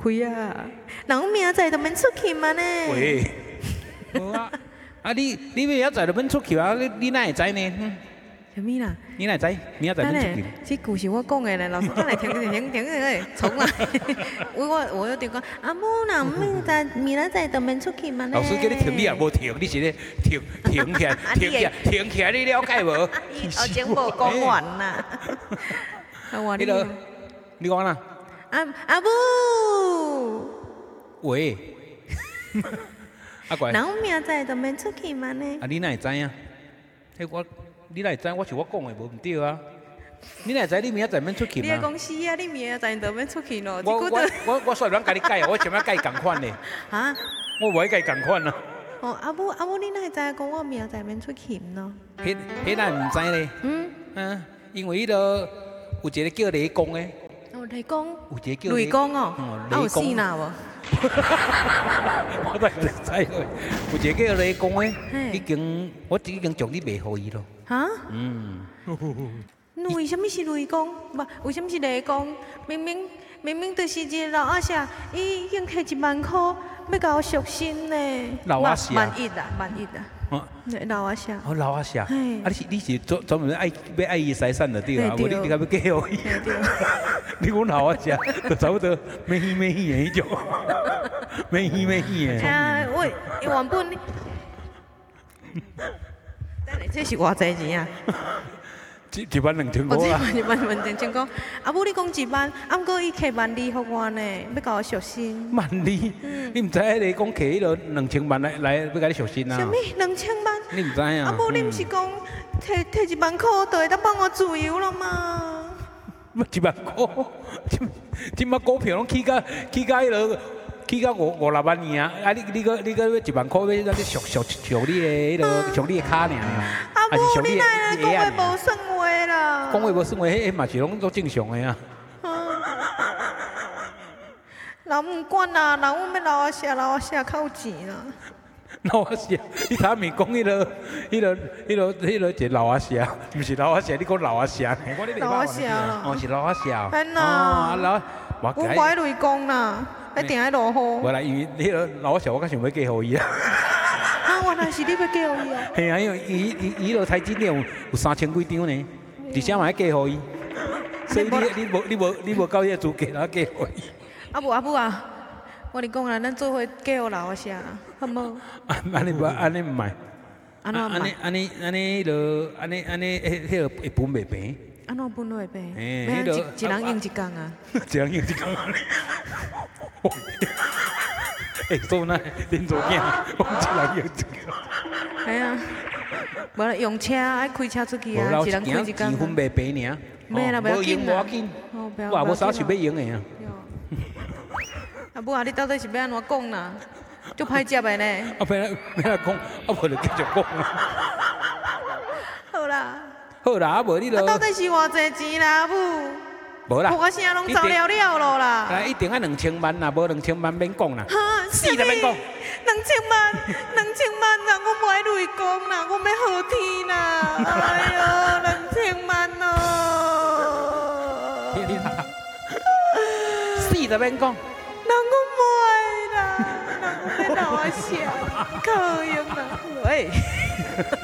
开啊！那我明仔载就免出去嘛呢？ 喂，无啊，你明仔载就免出去啊？你哪会知呢？ 什么啦？ 你哪会知？明仔载免出去？ 这句是我讲的咧，老师咱来听重来。我有点讲，阿母啦，明仔载就免出去嘛呢？ 老师叫你停，你也无停，你是咧停起来，停起来，你了解无？ 后前无讲完啦。 你讲啦？ 阿母， 喂，乖。 那我明仔载就免出去嘛呢？ 你哪会知影？你哪会知？我是我讲的，无唔对啊。你哪会知？你明仔载免出去嘛？ 你喺公司啊？你明仔载就免出去咯？ 我虽然甲你改，我想要改同款的。 哈？ 我袂改同款啊。 哦，阿母，你哪会知讲我明仔载免出去咯？ 迄咱唔知咧。因为迄个有一个叫雷公的。 哦，雷公。 有一个叫雷公哦。有死哪无？ 我都唔知有一个叫雷公的，我已经将你卖互伊咯。 哈？为什么是雷公？不，为什么是雷公？明明就是一个老阿叔，伊已经摕1万块要甲我赎身呢。 老阿叔。 万一啦。老阿叔。 哦，老阿叔。你是专门要爱伊财产的对啊？无你甲要嫁互伊。你讲老阿叔，就差不多咩戏的迄种，咩戏的。 我原本，这是偌济钱啊 ？1万2500啊 ！1万2000，阿母你讲1万，啊，毋过伊摕12000予我呢，要甲我赎身。 12000？你毋知迄个讲摕迄落2000万来要甲你赎身啊？ 什么2000万？ 你毋知啊？ 阿母你毋是讲摕1万块就会当帮我自由了吗 ？1万块，即马股票拢起到迄落。起到5-6万尔啊！你个1万块要咱赎你的迄落赎你的卡尔啊！ 阿母，你哪会讲话无算话啦？ 讲话无算话，迄嘛是拢足正常的啊！ 人唔管啦，人阮要老阿叔较有钱啦。 老阿叔，你头面讲迄落一老阿叔，毋是老阿叔，你讲老阿叔。 老阿叔啦。 哦，是老阿叔。 安那？ 我拐雷公啦。一定爱落雨。 无啦，因为迄个老阿叔，我较想要嫁互伊啊。 原来是你要嫁互伊啊？ 系啊，因为伊落台金有3000几张呢，而且嘛要嫁互伊，所以你无够迄个资格啦，嫁互伊。 阿母啊，我跟你讲啦，咱做伙嫁互老阿叔啦，好无？ 安尼唔卖。安尼落安尼，迄个会分袂平。 安怎分袂平？一人用一工啊。 一人用一工。做那恁做囝，我一人用一工。 系啊，无啦，用车爱开车出去啊，一人开一工。 钱分袂平尔。 免啦， 无用无要紧。我也无啥想要用的啊。 阿母啊，你到底是要安怎讲啦？足歹接的呢。 要来讲，无就继续讲啊。 好啦。 好啦，无你就。 到底是偌济钱啦，阿母？ 无啦。 我声拢走了咯啦。 一定要2000万啦，无2000万免讲啦。 死都免讲。 2000万啦，我不爱雷公啦，我要好天啦。哎呦，2000万哦。 死都免讲。 那我不爱啦，那我要老阿叔，可以啦，喂。